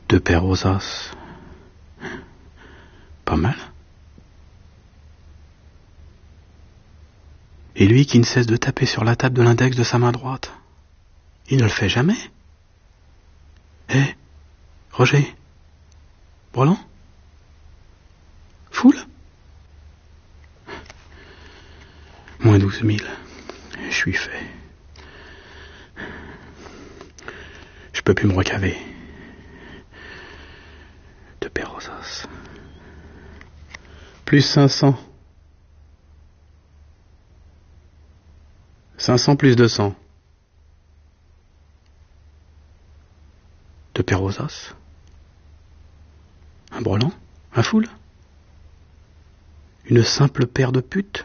Deux paires aux os. Pas mal. Et lui qui ne cesse de taper sur la table de l'index de sa main droite. Il ne le fait jamais. Roger. Brelan. Foule. Moins 12 000. Je suis fait. Je peux plus me recaver. Deux paires aux os. Plus 500. 500 plus 200. Deux paires aux os. Un brelan. Un foule. Une simple paire de putes.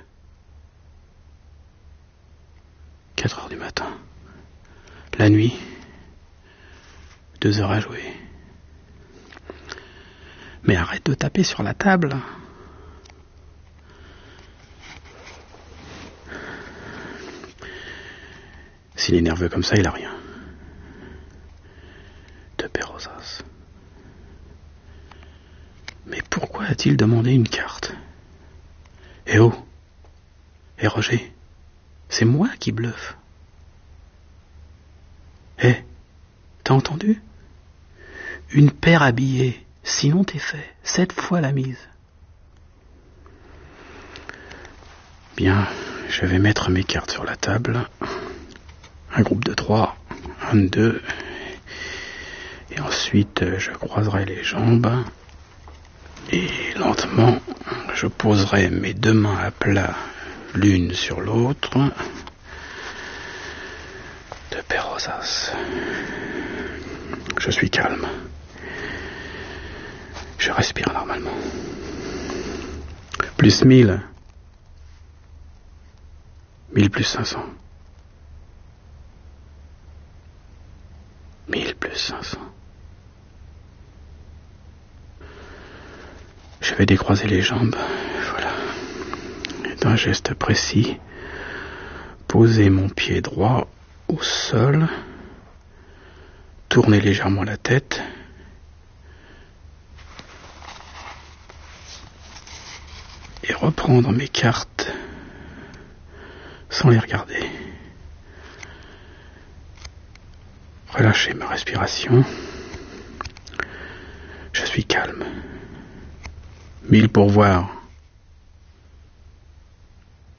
4 heures du matin. La nuit. 2 heures à jouer. Mais arrête de taper sur la table. S'il est nerveux comme ça, il a rien. Deux paires aux as. Mais pourquoi a-t-il demandé une carte? Eh oh! Eh Roger, c'est moi qui bluffe. T'as entendu? Une paire habillée, sinon t'es fait. 7 fois la mise. Bien, je vais mettre mes cartes sur la table. Un groupe de 3, un de 2. Et ensuite, je croiserai les jambes. Et lentement, je poserai mes deux mains à plat, l'une sur l'autre. Deux paires aux as. Je suis calme. Je respire normalement. Plus 1000. 1000 plus 500. 1000 plus 500. Je vais décroiser les jambes. Voilà. Et d'un geste précis, poser mon pied droit au sol, tourner légèrement la tête, et reprendre mes cartes sans les regarder. Relâcher ma respiration. Je suis calme. 1000 pour voir. Pour voir quoi ?